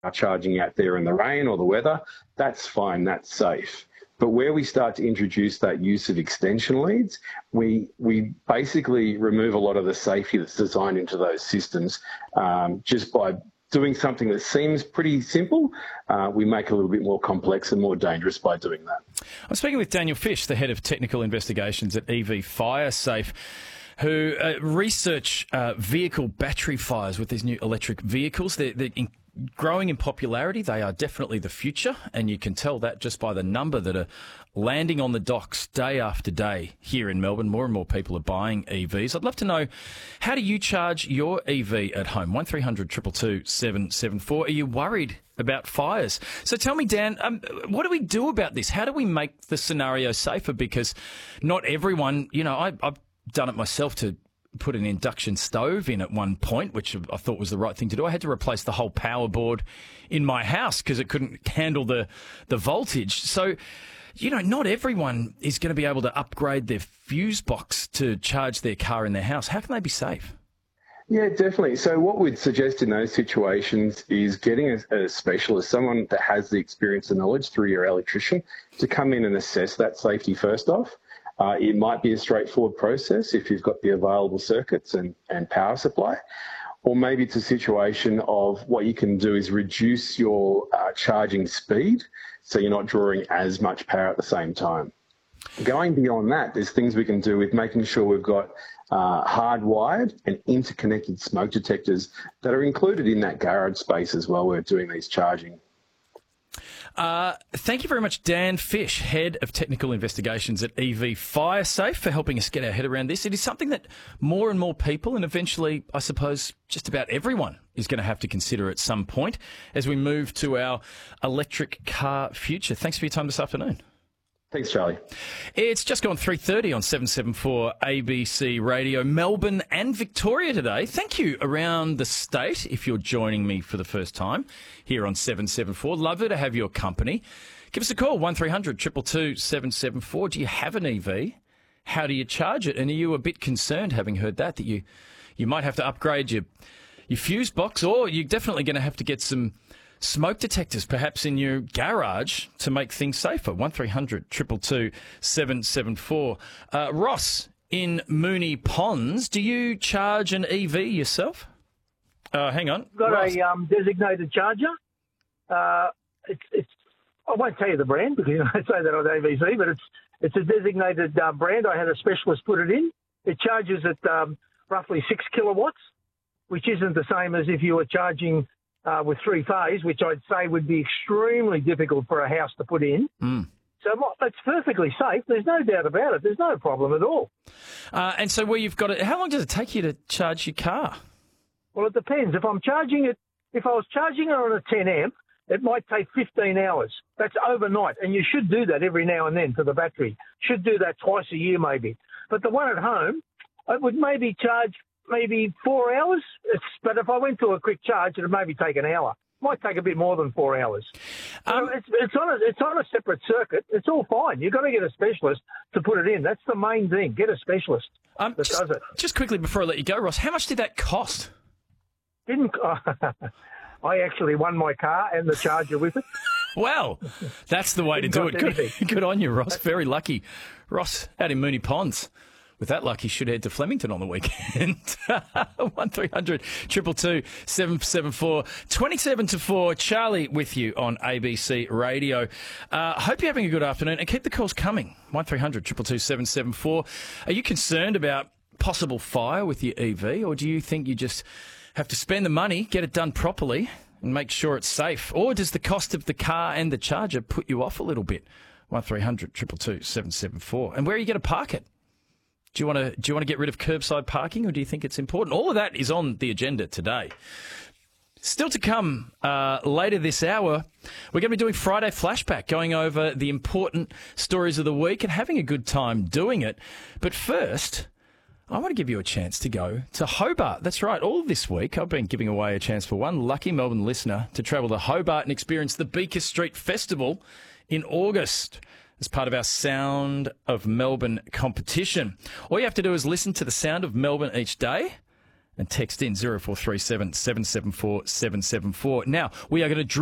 charging out there in the rain or the weather, that's fine, that's safe. But where we start to introduce that use of extension leads, we basically remove a lot of the safety that's designed into those systems just by doing something that seems pretty simple. We make it a little bit more complex and more dangerous by doing that. I'm speaking with Daniel Fish, the head of technical investigations at EV FireSafe, who research vehicle battery fires with these new electric vehicles. They're growing in popularity. They are definitely the future, and you can tell that just by the number that are landing on the docks day after day here in Melbourne. More and more people are buying EVs. I'd love to know, how do you charge your EV at home? 1300 222 774. Are you worried about fires? So tell me, Dan, what do we do about this? How do we make the scenario safer? Because not everyone, I've done it myself to put an induction stove in at one point, which I thought was the right thing to do. I had to replace the whole power board in my house because it couldn't handle the voltage. So, not everyone is going to be able to upgrade their fuse box to charge their car in their house. How can they be safe? Yeah, definitely. So what we'd suggest in those situations is getting a specialist, someone that has the experience and knowledge through your electrician, to come in and assess that safety first off. It might be a straightforward process if you've got the available circuits and power supply, or maybe it's a situation of what you can do is reduce your charging speed so you're not drawing as much power at the same time. Going beyond that, there's things we can do with making sure we've got hardwired and interconnected smoke detectors that are included in that garage space as well. We're doing these charging. Thank you very much, Dan Fish, Head of Technical Investigations at EV FireSafe, for helping us get our head around this. It is something that more and more people, and eventually, I suppose, just about everyone, is going to have to consider at some point as we move to our electric car future. Thanks for your time this afternoon. Thanks, Charlie. It's just gone 3:30 on 774 ABC Radio, Melbourne and Victoria today. Thank you around the state if you're joining me for the first time here on 774. Lovely to have your company. Give us a call, 1300 222 774. Do you have an EV? How do you charge it? And are you a bit concerned, having heard that you might have to upgrade your fuse box, or you're definitely going to have to get some smoke detectors, perhaps in your garage, to make things safer? 1300 222 774. Ross in Moonee Ponds, do you charge an EV yourself? Hang on. Got Ross. a designated charger. It's I won't tell you the brand because I say that on ABC, but it's a designated brand. I had a specialist put it in. It charges at roughly 6 kilowatts, which isn't the same as if you were charging with three-phase, which I'd say would be extremely difficult for a house to put in. So it's perfectly safe. There's no doubt about it. There's no problem at all. And so where you've got it, how long does it take you to charge your car? Well, it depends. If I was charging it on a 10 amp, it might take 15 hours. That's overnight, and you should do that every now and then for the battery. Should do that twice a year maybe. But the one at home, it would maybe charge 4 hours. But if I went to a quick charge, it would maybe take an hour. Might take a bit more than 4 hours. It's on a separate circuit. It's all fine. You've got to get a specialist to put it in. That's the main thing. Get a specialist that does it. Just quickly before I let you go, Ross, how much did that cost? I actually won my car and the charger with it. Well, that's the way to do it. Good on you, Ross. Very lucky. Ross out in Moonee Ponds. With that luck, he should head to Flemington on the weekend. 1300 222 774. 27 to 4. Charlie with you on ABC Radio. Hope you're having a good afternoon, and keep the calls coming. 1300 222 774. Are you concerned about possible fire with your EV, or do you think you just have to spend the money, get it done properly, and make sure it's safe? Or does the cost of the car and the charger put you off a little bit? 1300 222 774. And where are you going to park it? Do you want to get rid of curbside parking, or do you think it's important? All of that is on the agenda today. Still to come later this hour, we're going to be doing Friday Flashback, going over the important stories of the week and having a good time doing it. But first, I want to give you a chance to go to Hobart. That's right. All this week, I've been giving away a chance for one lucky Melbourne listener to travel to Hobart and experience the Beaker Street Festival in August as part of our Sound of Melbourne competition. All you have to do is listen to the Sound of Melbourne each day and text in 0437 774 774. Now, we are going to draw